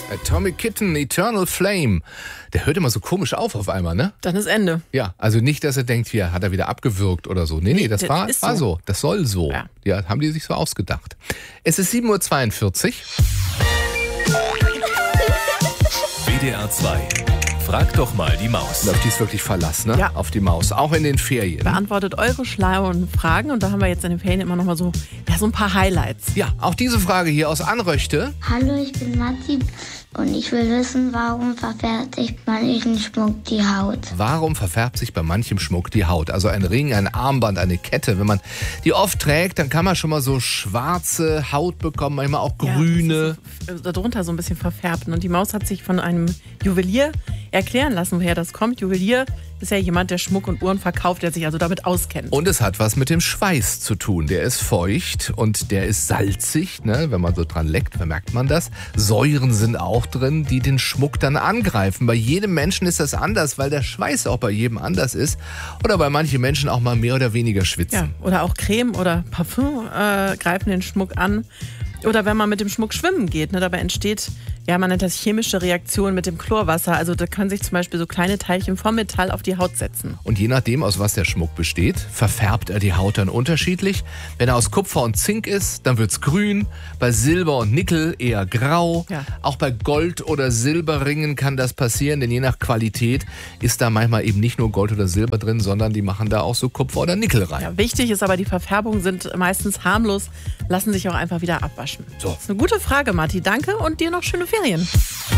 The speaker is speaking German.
Atomic Kitten, Eternal Flame. Der hört immer so komisch auf einmal, ne? Dann ist Ende. Ja, also nicht, dass er denkt, hier hat er wieder abgewürgt oder so. Nee, das war so. Das soll so. Ja, haben die sich so ausgedacht. Es ist 7:42 Uhr. WDR 2. Frag doch mal die Maus. Und auf die ist wirklich Verlass, ne? Ja. Auf die Maus, auch in den Ferien. Beantwortet eure schlauen Fragen und da haben wir jetzt in den Ferien immer noch mal so ein paar Highlights. Ja, auch diese Frage hier aus Anröchte. Hallo, ich bin Matti und ich will wissen, warum verfärbt sich manchen Schmuck die Haut? Warum verfärbt sich bei manchem Schmuck die Haut? Also ein Ring, ein Armband, eine Kette. Wenn man die oft trägt, dann kann man schon mal so schwarze Haut bekommen, manchmal auch grüne. Ja, darunter so ein bisschen verfärbt. Und die Maus hat sich von einem Juwelier erklären lassen, woher das kommt. Juwelier ist ja jemand, der Schmuck und Uhren verkauft, der sich also damit auskennt. Und es hat was mit dem Schweiß zu tun. Der ist feucht und der ist salzig. Ne? Wenn man so dran leckt, merkt man das. Säuren sind auch drin, die den Schmuck dann angreifen. Bei jedem Menschen ist das anders, weil der Schweiß auch bei jedem anders ist. Oder weil manche Menschen auch mal mehr oder weniger schwitzen. Ja, oder auch Creme oder Parfüm greifen den Schmuck an. Oder wenn man mit dem Schmuck schwimmen geht, ne, dabei entsteht, man nennt das chemische Reaktion mit dem Chlorwasser. Also da können sich zum Beispiel so kleine Teilchen vom Metall auf die Haut setzen. Und je nachdem, aus was der Schmuck besteht, verfärbt er die Haut dann unterschiedlich. Wenn er aus Kupfer und Zink ist, dann wird's grün. Bei Silber und Nickel eher grau. Ja. Auch bei Gold- oder Silberringen kann das passieren, denn je nach Qualität ist da manchmal eben nicht nur Gold oder Silber drin, sondern die machen da auch so Kupfer oder Nickel rein. Ja, wichtig ist aber, die Verfärbungen sind meistens harmlos, lassen sich auch einfach wieder abwaschen. So. Das ist eine gute Frage, Matti. Danke und dir noch schöne Ferien.